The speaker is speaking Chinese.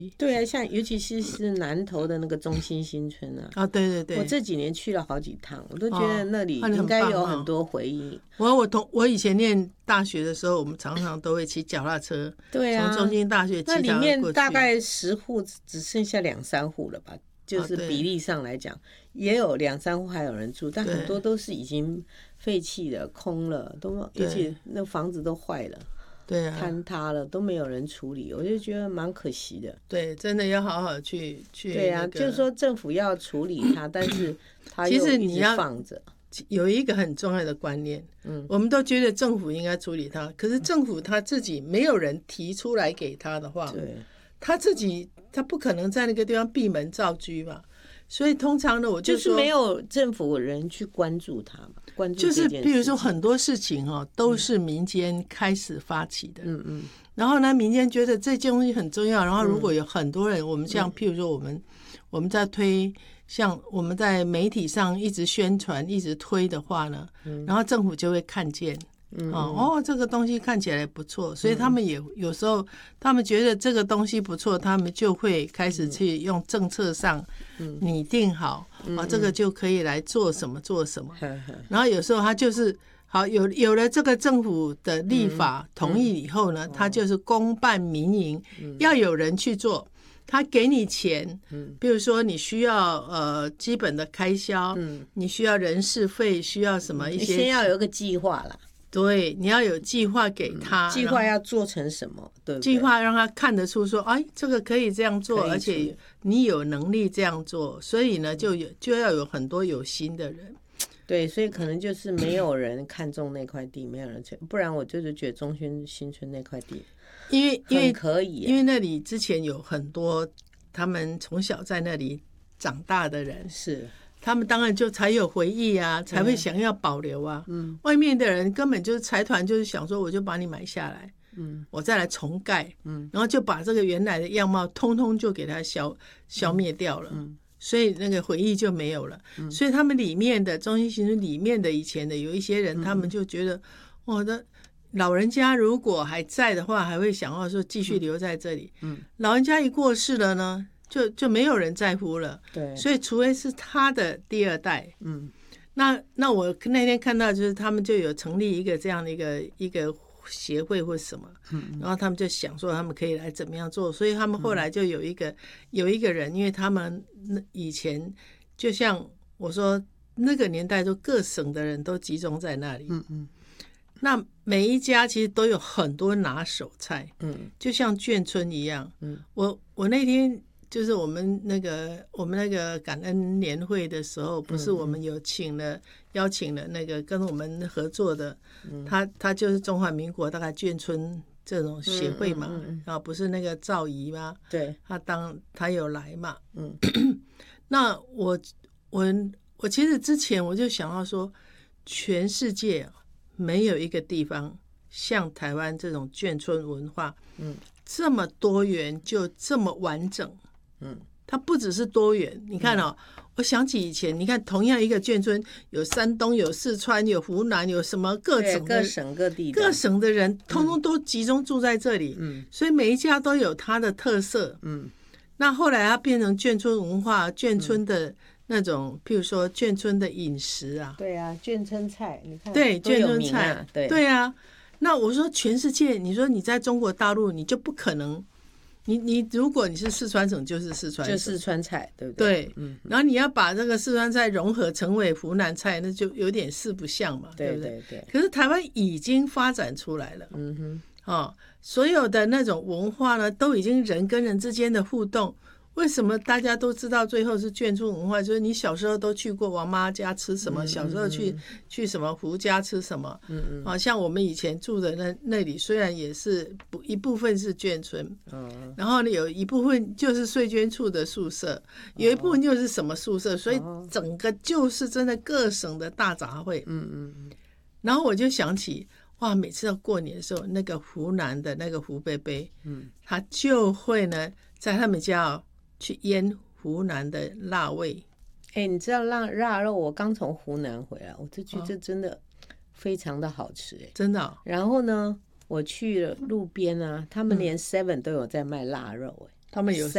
对啊，像尤其是南投的那个中心新村啊， 对对对， 我这几年去了好几趟，我都觉得那里应该有很多回忆。 我以前念大学的时候，我们常常都会骑脚踏车， 对啊， 从中心大学骑那里面大概10户只剩下2-3户了吧，就是比例上来讲，也有2-3户还有人住，但很多都是已经废弃了、空了，而且那房子都坏了。 对啊， 坍塌了都没有人处理，我就觉得蛮可惜的。 对，真的要好好去。 对啊，就是说政府要处理它，但是它其实你要放着。 有一个很重要的观念，我们都觉得政府应该处理它，可是政府他自己没有人提出来给他的话， 对， 他不可能在那个地方闭门造车嘛。所以通常呢，我就是没有政府人去关注它嘛，关注就是比如说很多事情都是民间开始发起的，然后呢，民间觉得这件东西很重要，然后如果有很多人，我们像譬如说我们在推，像我们在媒体上一直宣传、一直推的话呢，然后政府就会看见。这个东西看起来不错，所以他们也有时候他们觉得这个东西不错，他们就会开始去用政策上拟定好，这个就可以来做什么做什么。然后有时候他就是好有了这个政府的立法同意以后呢，他就是公办民营，要有人去做。他给你钱，比如说你需要基本的开销，你需要人事费，需要什么一些， 先要有一个计划啦。 对，你要有计划给他， 计划要做成什么？对不对？ 计划让他看得出说，这个可以这样做，而且你有能力这样做，所以呢，就要有很多有心的人。 对，所以可能就是没有人看中那块地，没有人不然我就是觉得中心新村那块地， 因为可以， 因为那里之前有很多他们从小在那里长大的人是。 他们当然就才有回忆啊，才会想要保留啊。外面的人根本就是财团，就是想说我就把你买下来，我再来重盖，然后就把这个原来的样貌通通就给它消灭掉了，所以那个回忆就没有了。所以他们里面的中心新村里面的以前的有一些人，他们就觉得我的老人家如果还在的话，还会想要说继续留在这里。老人家一过世了呢，就没有人在乎了。 对， 所以除非是他的第二代。那我那天看到就是他们就有成立一个这样的一个协会或什么，然后他们就想说他们可以来怎么样做，所以他们后来就有一个人，因为他们以前就像我说那个年代，都各省的人都集中在那里。那每一家其实都有很多拿手菜，就像眷村一样。我那天就是我们那个感恩年会的时候，不是我们有邀请了那个跟我们合作的，他就是中华民国大概眷村这种协会嘛，然后不是那个赵怡吗？ 对， 他有来嘛。那我其实之前我就想到说，全世界没有一个地方像台湾这种眷村文化，这么多元，就这么完整。它不只是多元，你看我想起以前，你看同样一个眷村，有山东，有四川，有湖南，有什么各省各地各省的人，通通都集中住在这里。所以每一家都有它的特色。那后来它变成眷村文化，眷村的那种，譬如说眷村的饮食啊， 对啊，眷村菜，你看， 对，眷村菜， 对啊。那我说全世界，你说你在中国大陆，你就不可能。你如果你是四川省，就是四川省， 就四川菜，对不对？ 对，然后你要把这个四川菜融合成为湖南菜，那就有点四不像嘛，对不对？可是台湾已经发展出来了，所有的那种文化呢，都已经人跟人之间的互动。为什么大家都知道最后是眷村文化？就是你小时候都去过王妈家吃什么，小时候去什么胡家吃什么，像我们以前住的那里，虽然也是一部分是眷村，然后呢有一部分就是税捐处的宿舍，有一部分就是什么宿舍，所以整个就是真的各省的大杂烩。然后我就想起，哇，每次到过年的时候，那个湖南的那个胡伯伯，他就会呢在他们家去腌湖南的腊味。 你知道腊肉，我刚从湖南回来，我就觉得真的非常的好吃， 真的。 然后呢，我去了路边啊，他们连 7 都有在卖腊肉， 他们有